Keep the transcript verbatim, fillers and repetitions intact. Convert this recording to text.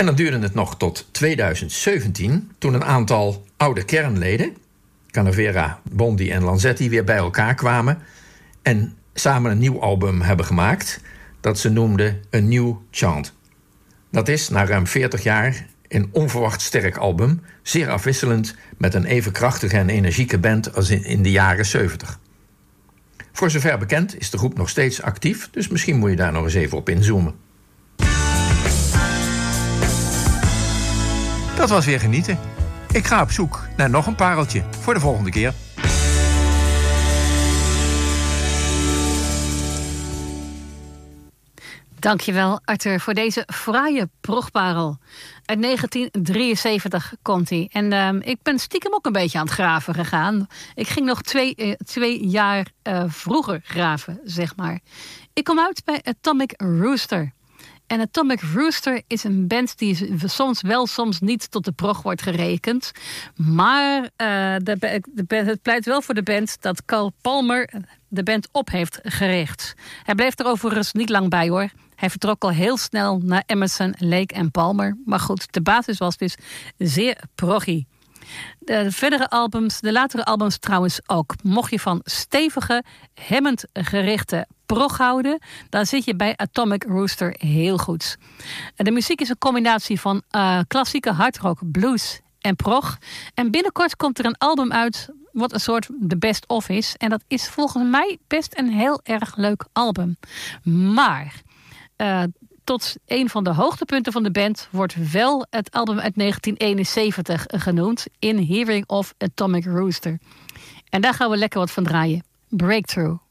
En dan duurde het nog tot tweeduizend zeventien... toen een aantal oude kernleden, Canavera, Bondi en Lanzetti, weer bij elkaar kwamen en samen een nieuw album hebben gemaakt dat ze noemden A New Chant. Dat is na ruim veertig jaar een onverwacht sterk album, zeer afwisselend met een even krachtige en energieke band als in, in de jaren zeventig. Voor zover bekend is de groep nog steeds actief, dus misschien moet je daar nog eens even op inzoomen. Dat was weer genieten. Ik ga op zoek naar nog een pareltje voor de volgende keer. Dankjewel, Arthur, voor deze fraaie progparel. Uit negentien drieënzeventig komt hij. En uh, ik ben stiekem ook een beetje aan het graven gegaan. Ik ging nog twee, uh, twee jaar uh, vroeger graven, zeg maar. Ik kom uit bij Atomic Rooster. En Atomic Rooster is een band die soms wel, soms niet tot de prog wordt gerekend. Maar uh, de, de, het pleit wel voor de band dat Carl Palmer de band op heeft gericht. Hij bleef er overigens niet lang bij, hoor. Hij vertrok al heel snel naar Emerson, Lake en Palmer. Maar goed, de basis was dus zeer proggy. De verdere albums, de latere albums trouwens ook. Mocht je van stevige, hemmend gerichte prog houden, dan zit je bij Atomic Rooster heel goed. De muziek is een combinatie van uh, klassieke hardrock, blues en prog. En binnenkort komt er een album uit wat een soort de best of is. En dat is volgens mij best een heel erg leuk album. Maar Uh, tot een van de hoogtepunten van de band wordt wel het album uit negentien eenenzeventig genoemd, In Hearing of Atomic Rooster. En daar gaan we lekker wat van draaien. Breakthrough.